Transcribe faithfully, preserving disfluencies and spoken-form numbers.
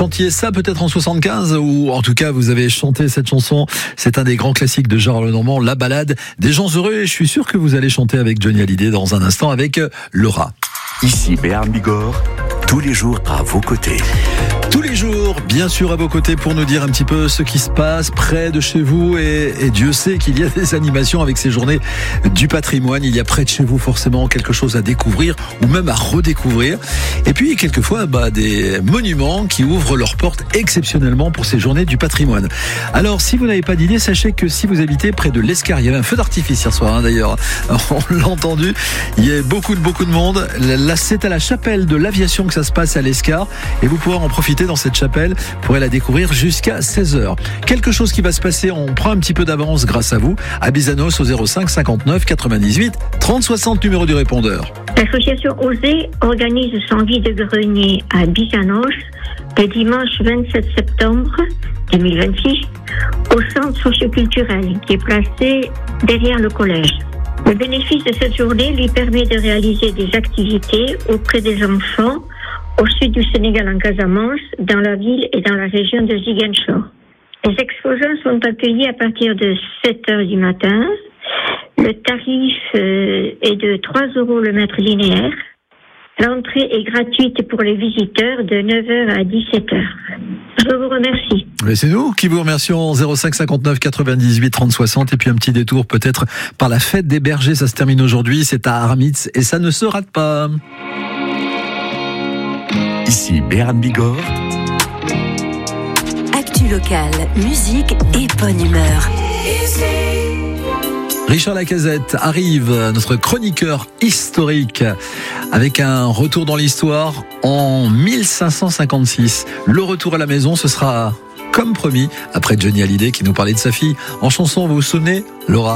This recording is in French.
chantiez ça peut-être en soixante-quinze, ou en tout cas vous avez chanté cette chanson. C'est un des grands classiques de Gérard Lenormand, la balade des gens heureux. Et je suis sûr que vous allez chanter avec Johnny Hallyday dans un instant avec Laura. Ici Béarn Bigorre, tous les jours à vos côtés. Tous les jours, bien sûr, à vos côtés pour nous dire un petit peu ce qui se passe près de chez vous. Et, et Dieu sait qu'il y a des animations avec ces journées du patrimoine. Il y a près de chez vous forcément quelque chose à découvrir ou même à redécouvrir. Et puis, quelquefois, bah, des monuments qui ouvrent leurs portes exceptionnellement pour ces journées du patrimoine. Alors, si vous n'avez pas d'idée, sachez que si vous habitez près de l'Escar, il y avait un feu d'artifice hier soir, hein, d'ailleurs. On l'a entendu. Il y a beaucoup de, beaucoup de monde. Là, c'est à la chapelle de l'aviation que ça se passe à l'Escar. Et vous pourrez en profiter dans cette chapelle, vous pourrez la découvrir jusqu'à seize heures. Quelque chose qui va se passer, on prend un petit peu d'avance grâce à vous, à Bizanos au zéro cinq cinquante-neuf quatre-vingt-dix-huit trente soixante, numéro du répondeur. L'association Oser organise son vide-grenier à Bizanos le dimanche vingt-sept septembre deux mille vingt-six au centre socioculturel qui est placé derrière le collège. Le bénéfice de cette journée lui permet de réaliser des activités auprès des enfants au sud du Sénégal, en Casamance, dans la ville et dans la région de Ziguinchor. Les exposants sont accueillis à partir de sept heures du matin. Le tarif euh, est de trois euros le mètre linéaire. L'entrée est gratuite pour les visiteurs de neuf heures à dix-sept heures. Je vous remercie. Mais c'est nous qui vous remercions. Zéro cinq cinquante-neuf quatre-vingt-dix-huit trente soixante. Et puis un petit détour peut-être par la fête des bergers. Ça se termine aujourd'hui. C'est à Armitz et ça ne se rate pas. Ici Béarn Bigorre. Actu locale, musique et bonne humeur. Richard Lacazette arrive, notre chroniqueur historique, avec un retour dans l'histoire en mille cinq cent cinquante-six. Le retour à la maison, ce sera comme promis, après Johnny Hallyday qui nous parlait de sa fille en chanson. Vous vous souvenez, Laura ?